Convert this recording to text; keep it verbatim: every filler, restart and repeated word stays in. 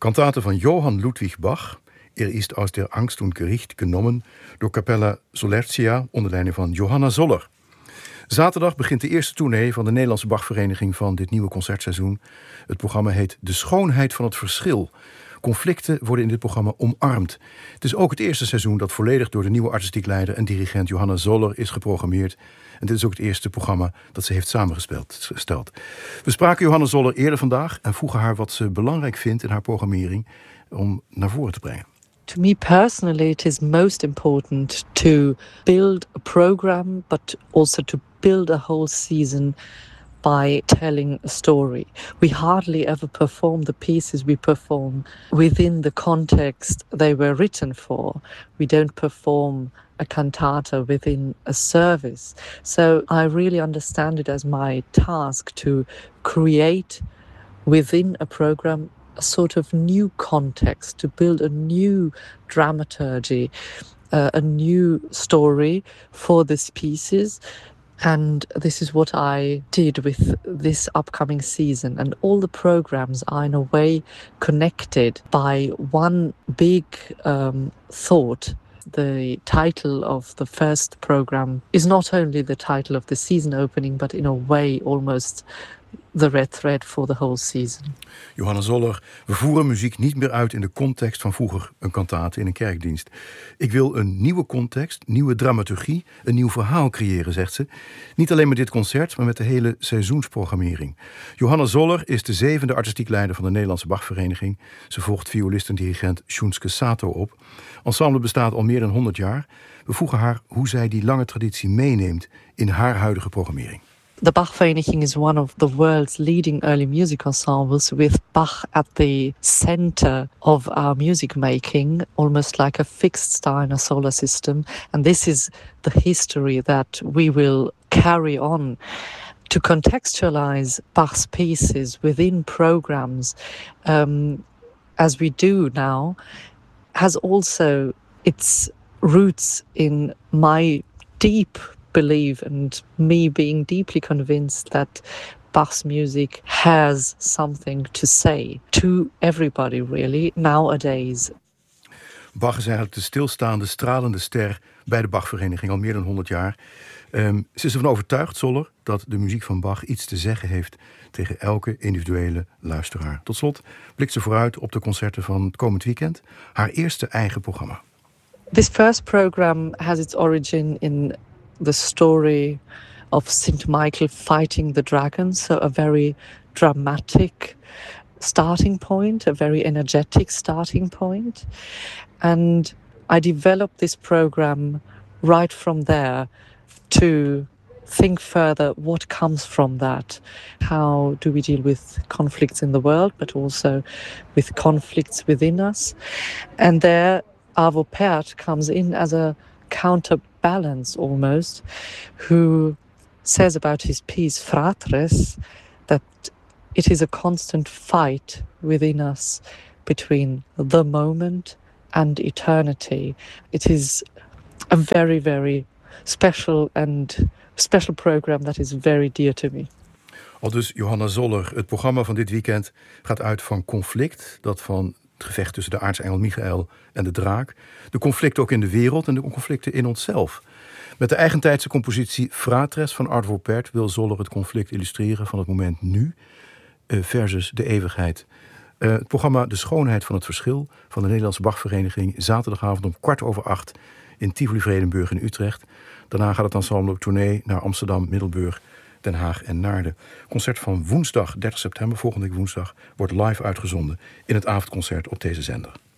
Kantate van Johann Ludwig Bach. Er ist aus der Angst und Gericht genommen door Capella Solertia onder leiding van Johanna Zoller. Zaterdag begint de eerste tournee van de Nederlandse Bachvereniging van dit nieuwe concertseizoen. Het programma heet De Schoonheid van het Verschil. Conflicten worden in dit programma omarmd. Het is ook het eerste seizoen dat volledig door de nieuwe artistiek leider en dirigent Johanna Zoller is geprogrammeerd. En dit is ook het eerste programma dat ze heeft samengesteld. We spraken Johanna Zoller eerder vandaag en vroegen haar wat ze belangrijk vindt in haar programmering om naar voren te brengen. To me personally, it is most important to build a program, but also to build a whole season by telling a story. We hardly ever perform the pieces we perform within the context they were written for. We don't perform a cantata within a service. So I really understand it as my task to create within a program a sort of new context, to build a new dramaturgy, uh, a new story for these pieces. And this is what I did with this upcoming season. And all the programs are in a way connected by one big um, thought. The title of the first program is not only the title of the season opening, but in a way almost the red thread for the whole season. Johanna Zoller, we voeren muziek niet meer uit in de context van vroeger een kantate in een kerkdienst. Ik wil een nieuwe context, nieuwe dramaturgie, een nieuw verhaal creëren, zegt ze. Niet alleen met dit concert, maar met de hele seizoensprogrammering. Johanna Zoller is de zevende artistiek leider van de Nederlandse Bachvereniging. Ze volgt violist en dirigent Shunsuke Sato op. Ensemble bestaat al meer dan honderd jaar. We vroegen haar hoe zij die lange traditie meeneemt in haar huidige programmering. The Bachvereniging is one of the world's leading early music ensembles, with Bach at the center of our music making, almost like a fixed star in a solar system. And this is the history that we will carry on. To contextualize Bach's pieces within programs, um, as we do now, has also its roots in my deep believe and me being deeply convinced that Bach's music has something to say to everybody really nowadays. Bach is eigenlijk de stilstaande, stralende ster bij de Bachvereniging al meer dan honderd jaar. Um, ze is ervan overtuigd, Zoller, dat de muziek van Bach iets te zeggen heeft tegen elke individuele luisteraar. Tot slot blikt ze vooruit op de concerten van het komend weekend. Haar eerste eigen programma. This first program has its origin in the story of Saint Michael fighting the dragon, so a very dramatic starting point, a very energetic starting point. And I developed this program right from there to think further what comes from that. How do we deal with conflicts in the world, but also with conflicts within us? And there Arvo Pärt comes in as a counterbalance almost, who says about his piece Fratres that it is a constant fight within us between the moment and eternity. It is a very, very special and special program that is very dear to me. Al dus Johanna Zoller, het programma van dit weekend gaat uit van conflict, dat van het gevecht tussen de aartsengel Michael en de draak. De conflicten ook in de wereld en de conflicten in onszelf. Met de eigentijdse compositie Fratres van Arvo Pärt wil Zoller het conflict illustreren van het moment nu uh, versus de eeuwigheid. Uh, het programma De Schoonheid van het Verschil van de Nederlandse Bachvereniging zaterdagavond om kwart over acht in Tivoli Vredenburg in Utrecht. Daarna gaat het ensemble op tournee naar Amsterdam, Middelburg, Den Haag en Naarden. Concert van woensdag dertig september, volgende week woensdag, wordt live uitgezonden in het avondconcert op deze zender.